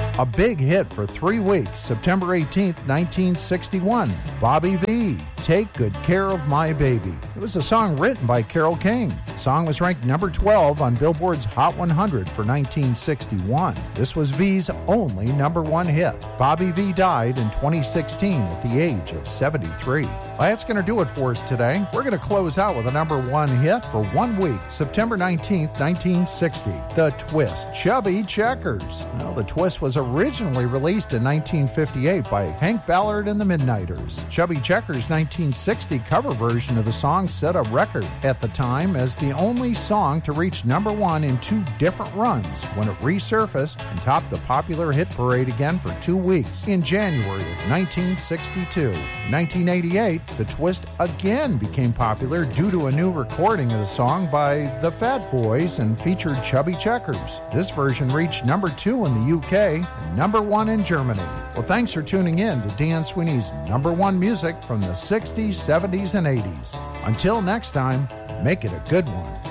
A big hit for 3 weeks, September 18th, 1961. Bobby Vee, Take Good Care of My Baby. It was a song written by Carole King. The song was ranked number 12 on Billboard's Hot 100 for 1961. This was Vee's only number 1 hit. Bobby Vee died in 2016 at the age of 73. Well, that's going to do it for us today. We're going to close out with a number 1 hit for 1 week, September 19th, 1960. The Twist, Chubby Checkers. Well, The Twist was originally released in 1958 by Hank Ballard and the Midnighters. Chubby Checkers' 1960 cover version of the song set a record at the time as the only song to reach number 1 in 2 different runs when it resurfaced and topped the popular hit parade again for 2 weeks in January of 1962. In 1988, The Twist again became popular due to a new recording of the song by the Fat Boys and featured Chubby Checkers. This version reached number 2 in the UK and number 1 in Germany. Well, thanks for tuning in to Dan Sweeney's number 1 music from the 60s, 70s, and 80s. Until next time, make it a good one.